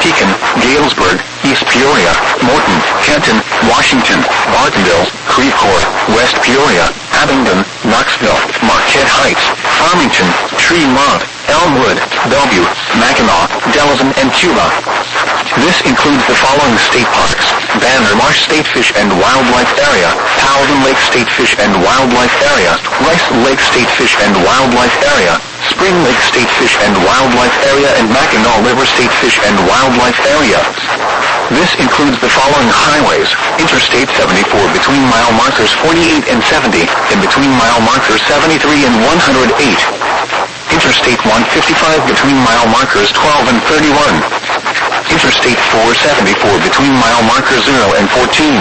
Pekin, Galesburg, East Peoria, Morton, Kenton, Washington, Bartonville, Creve Coeur, West Peoria, Abingdon, Knoxville, Marquette Heights, Farmington, Tremont, Elmwood, Bellevue, Mackinac, Delaware, and Cuba. This includes the following state parks: Banner Marsh State Fish and Wildlife Area, Powellton Lake State Fish and Wildlife Area, Rice Lake State Fish and Wildlife Area, Spring Lake State Fish and Wildlife Area, and Mackinac River State Fish and Wildlife Area. This includes the following highways: Interstate 74 between mile markers 48 and 70, and between mile markers 73 and 108. Interstate 155 between mile markers 12 and 31. Interstate 474 between mile markers 0 and 14.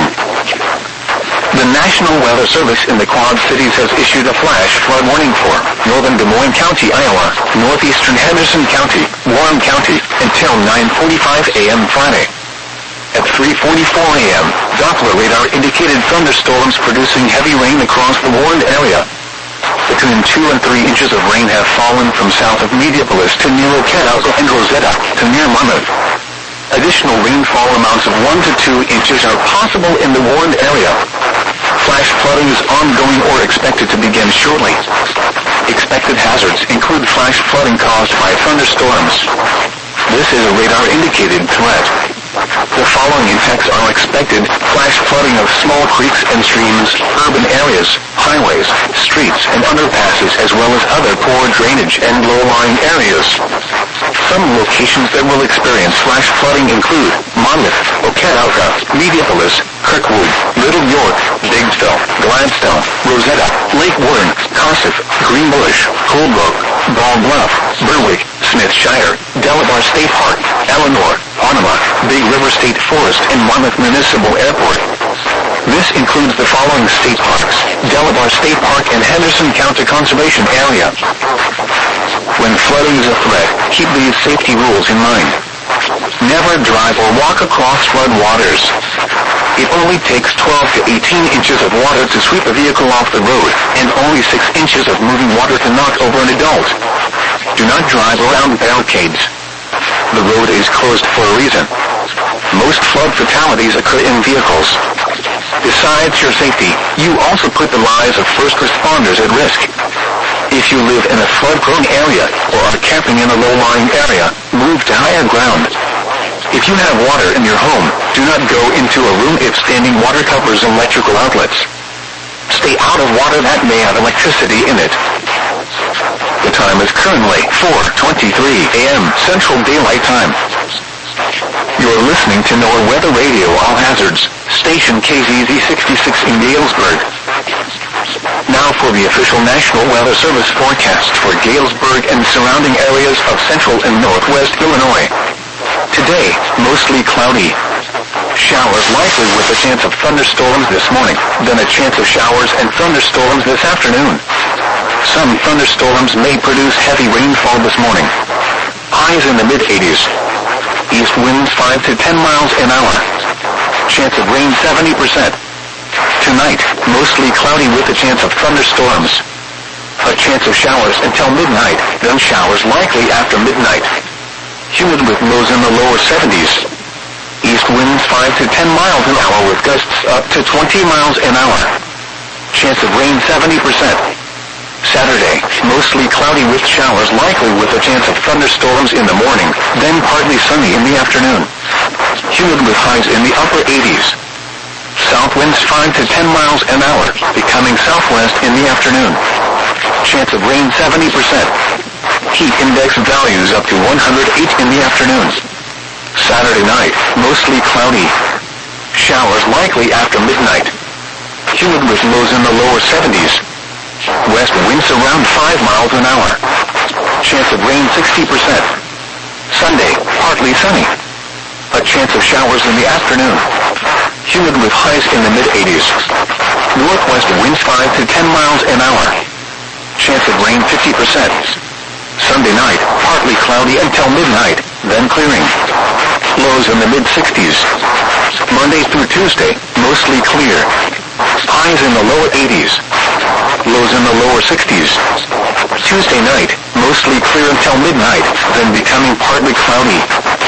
The National Weather Service in the Quad Cities has issued a flash flood warning for northern Des Moines County, Iowa, northeastern Henderson County, Warren County, until 9:45 a.m. Friday. At 3:44 a.m., Doppler radar indicated thunderstorms producing heavy rain across the warned area. Between 2 and 3 inches of rain have fallen from south of Mediapolis to near Ocala and Rosetta to near Monmouth. Additional rainfall amounts of 1 to 2 inches are possible in the warned area. Flash flooding is ongoing or expected to begin shortly. Expected hazards include flash flooding caused by thunderstorms. This is a radar-indicated threat. The following effects are expected: flash flooding of small creeks and streams, urban areas, highways, streets, and underpasses, as well as other poor drainage and low-lying areas. Some locations that will experience flash flooding include Monmouth, Ocala, Mediapolis, Kirkwood, Little York, Biggsville, Gladstone, Rosetta, Lake Warren, Kossuth, Greenbush, Coldbrook, Ball Bluff, Berwick, Smithshire, Delaware State Park, Eleanor, Onema, Big River State Forest, and Monmouth Municipal Airport. This includes the following state parks: Delaware State Park and Henderson County Conservation Area. When flooding is a threat, keep these safety rules in mind. Never drive or walk across flood waters. It only takes 12 to 18 inches of water to sweep a vehicle off the road, and only 6 inches of moving water to knock over an adult. Do not drive around barricades. The road is closed for a reason. Most flood fatalities occur in vehicles. Besides your safety, you also put the lives of first responders at risk. If you live in a flood-prone area or are camping in a low-lying area, move to higher ground. If you have water in your home, do not go into a room if standing water covers electrical outlets. Stay out of water that may have electricity in it. The time is currently 4:23 a.m. Central Daylight Time. You're listening to NOAA Weather Radio All Hazards, station KZZ 66 in Galesburg. Now for the official National Weather Service forecast for Galesburg and surrounding areas of central and northwest Illinois. Today, mostly cloudy. Showers likely with a chance of thunderstorms this morning, then a chance of showers and thunderstorms this afternoon. Some thunderstorms may produce heavy rainfall this morning. Highs in the mid-80s. East winds 5 to 10 miles an hour. Chance of rain 70%. Tonight, mostly cloudy with a chance of thunderstorms. A chance of showers until midnight, then showers likely after midnight. Humid with lows in the lower 70s. East winds 5 to 10 miles an hour with gusts up to 20 miles an hour. Chance of rain 70%. Saturday, mostly cloudy with showers likely with a chance of thunderstorms in the morning, then partly sunny in the afternoon. Humid with highs in the upper 80s. South winds 5 to 10 miles an hour, becoming southwest in the afternoon. Chance of rain 70%. Heat index values up to 108 in the afternoon. Saturday night, mostly cloudy. Showers likely after midnight. Humid with lows in the lower 70s. West winds around 5 miles an hour. Chance of rain 60%. Sunday, partly sunny. A chance of showers in the afternoon. Humid with highs in the mid-80s. Northwest winds 5 to 10 miles an hour. Chance of rain 50%. Sunday night, partly cloudy until midnight, then clearing. Lows in the mid-60s. Monday through Tuesday, mostly clear. Highs in the lower 80s. Lows in the lower 60s. Tuesday night, mostly clear until midnight, then becoming partly cloudy.